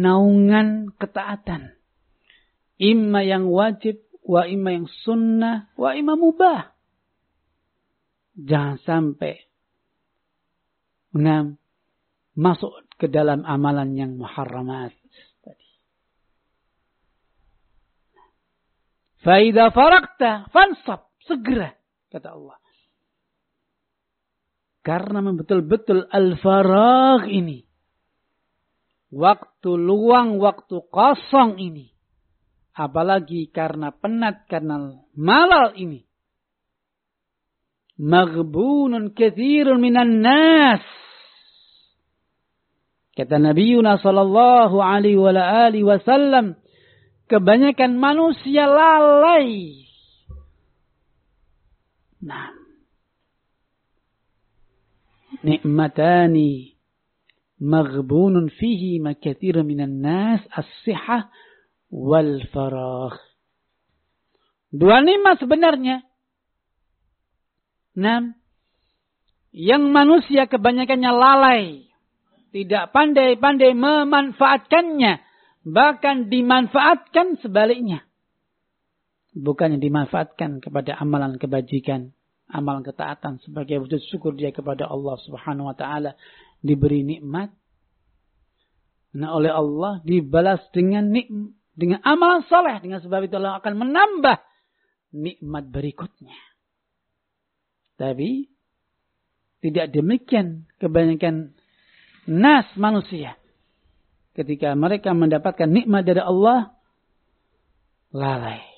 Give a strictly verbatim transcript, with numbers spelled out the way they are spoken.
naungan ketaatan. Imma yang wajib, wa imma yang sunnah, wa imma mubah. Jangan sampai nah, masuk ke dalam amalan yang muharramat. Faida farakta fansab, segera kata Allah. Karena betul-betul al-faragh ini, waktu luang, waktu kosong ini, apalagi karena penat, karena malal ini, maghbunun katsirun minan nas. Kata Nabi Yunus sallallahu alaihi wa alihi wasallam, kebanyakan manusia lalai. Nah, nikmatani maghbunun fihi ma katsirun minan nas as-sihah wal faragh. Dua nikmat sebenarnya. Nah, yang manusia kebanyakannya lalai, tidak pandai-pandai memanfaatkannya, bahkan dimanfaatkan sebaliknya. Bukannya dimanfaatkan kepada amalan kebajikan, amalan ketaatan sebagai wujud syukur dia kepada Allah Subhanahu wa taala, diberi nikmat. Nah, oleh Allah dibalas dengan nikmat, dengan amalan saleh, dengan sebab itu Allah akan menambah nikmat berikutnya. Tapi tidak demikian kebanyakan nas manusia. Ketika mereka mendapatkan nikmat dari Allah, lalai.